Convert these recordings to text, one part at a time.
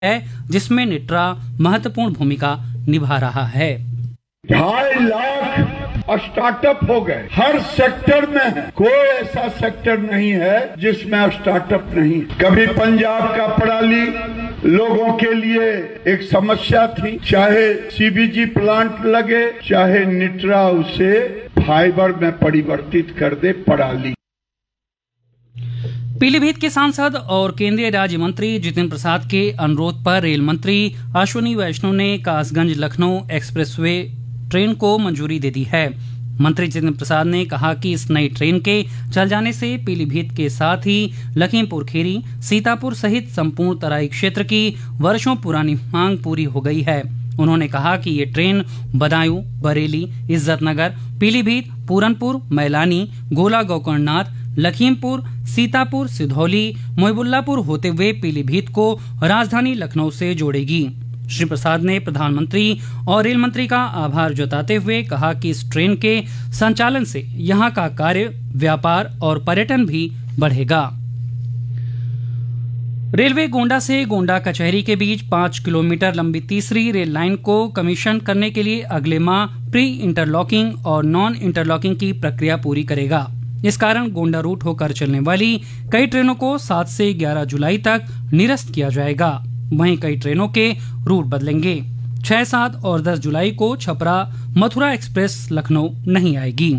है, जिसमें निट्रा महत्वपूर्ण भूमिका निभा रहा है। 2.5 लाख स्टार्टअप हो गए, हर सेक्टर में है। कोई ऐसा सेक्टर नहीं है जिसमें स्टार्टअप नहीं। कभी पंजाब का पराली लोगों के लिए एक समस्या थी, चाहे सीबीजी प्लांट लगे, चाहे निट्रा उसे फाइबर में परिवर्तित कर दे पराली। पीलीभीत के सांसद और केंद्रीय राज्य मंत्री जितिन प्रसाद के अनुरोध पर रेल मंत्री अश्विनी वैष्णव ने कासगंज लखनऊ एक्सप्रेसवे ट्रेन को मंजूरी दे दी है। मंत्री जितिन प्रसाद ने कहा कि इस नई ट्रेन के चल जाने से पीलीभीत के साथ ही लखीमपुर खीरी, सीतापुर सहित संपूर्ण तराई क्षेत्र की वर्षों पुरानी मांग पूरी हो गई है। उन्होंने कहा कि ये ट्रेन बदायूं, बरेली, इज्जतनगर, पीलीभीत, पूरनपुर, मैलानी, गोला गोकर्णनाथ, लखीमपुर, सीतापुर, सिधौली, मोहबुल्लापुर होते हुए पीलीभीत को राजधानी लखनऊ से जोड़ेगी। श्री प्रसाद ने प्रधानमंत्री और रेल मंत्री का आभार जताते हुए कहा कि इस ट्रेन के संचालन से यहां का कार्य, व्यापार और पर्यटन भी बढ़ेगा। रेलवे गोंडा से गोंडा कचहरी के बीच 5 किलोमीटर लंबी तीसरी रेल लाइन को कमीशन करने के लिए अगले माह प्री इंटरलॉकिंग और नॉन इंटरलॉकिंग की प्रक्रिया पूरी करेगा। इस कारण गोंडा रूट होकर चलने वाली कई ट्रेनों को 7 से 11 जुलाई तक निरस्त किया जाएगा। वहीं कई ट्रेनों के रूट बदलेंगे। 6, 7 और 10 जुलाई को छपरा मथुरा एक्सप्रेस लखनऊ नहीं आएगी।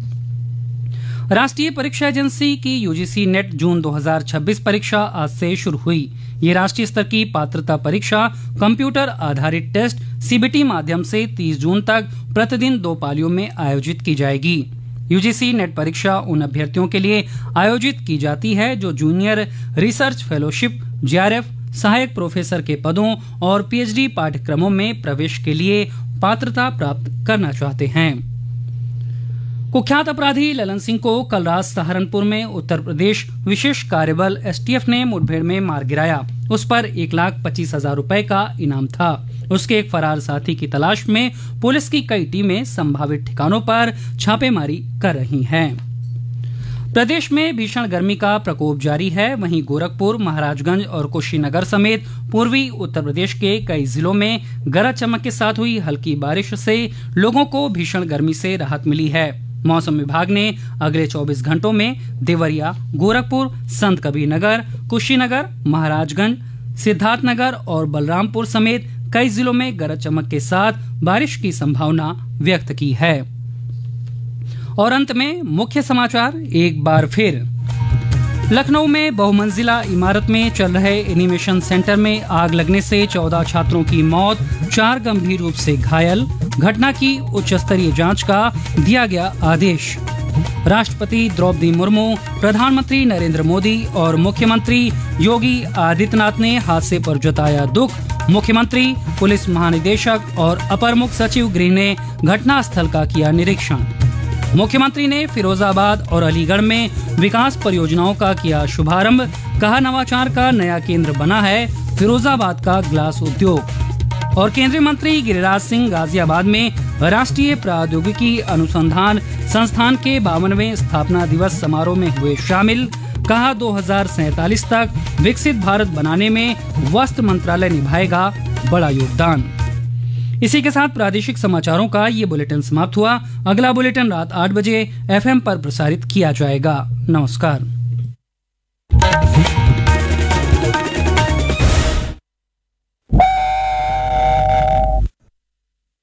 राष्ट्रीय परीक्षा एजेंसी की यूजीसी नेट जून 2026 परीक्षा आज से शुरू हुई। ये राष्ट्रीय स्तर की पात्रता परीक्षा कंप्यूटर आधारित टेस्ट सीबीटी माध्यम से 30 जून तक प्रतिदिन 2 पालियों में आयोजित की जाएगी। यूजीसी नेट परीक्षा उन अभ्यर्थियों के लिए आयोजित की जाती है जो जूनियर रिसर्च फेलोशिप, जेआरएफ, सहायक प्रोफेसर के पदों और पीएचडी पाठ्यक्रमों में प्रवेश के लिए पात्रता प्राप्त करना चाहते हैं। कुख्यात अपराधी ललन सिंह को कल रात सहारनपुर में उत्तर प्रदेश विशेष कार्यबल एसटीएफ ने मुठभेड़ में मार गिराया। उस पर 1,25,000 रुपए का इनाम था। उसके एक फरार साथी की तलाश में पुलिस की कई टीमें संभावित ठिकानों पर छापेमारी कर रही हैं। प्रदेश में भीषण गर्मी का प्रकोप जारी है। वहीं गोरखपुर, महाराजगंज और कुशीनगर समेत पूर्वी उत्तर प्रदेश के कई जिलों में गरज चमक के साथ हुई हल्की बारिश से लोगों को भीषण गर्मी से राहत मिली है। मौसम विभाग ने अगले 24 घंटों में देवरिया, गोरखपुर, संत कबीरनगर, कुशीनगर, महाराजगंज, सिद्धार्थनगर और बलरामपुर समेत कई जिलों में गरज चमक के साथ बारिश की संभावना व्यक्त की है। और अंत में मुख्य समाचार एक बार फिर। लखनऊ में बहुमंजिला इमारत में चल रहे एनिमेशन सेंटर में आग लगने से 14 छात्रों की मौत, 4 गंभीर रूप से घायल। घटना की उच्च स्तरीय जांच का दिया गया आदेश। राष्ट्रपति द्रौपदी मुर्मू, प्रधानमंत्री नरेंद्र मोदी और मुख्यमंत्री योगी आदित्यनाथ ने हादसे पर जताया दुख। मुख्यमंत्री, पुलिस महानिदेशक और अपर मुख्य सचिव गृह ने घटना स्थल का किया निरीक्षण। मुख्यमंत्री ने फिरोजाबाद और अलीगढ़ में विकास परियोजनाओं का किया शुभारंभ। कहा, नवाचार का नया केंद्र बना है फिरोजाबाद का ग्लास उद्योग। और केंद्रीय मंत्री गिरिराज सिंह गाजियाबाद में राष्ट्रीय प्रौद्योगिकी अनुसंधान संस्थान के 52वें स्थापना दिवस समारोह में हुए शामिल। कहा, 2047 तक विकसित भारत बनाने में वस्त्र मंत्रालय निभाएगा बड़ा योगदान। इसी के साथ प्रादेशिक समाचारों का ये बुलेटिन समाप्त हुआ। अगला बुलेटिन रात 8 बजे एफएम पर प्रसारित किया जाएगा। नमस्कार।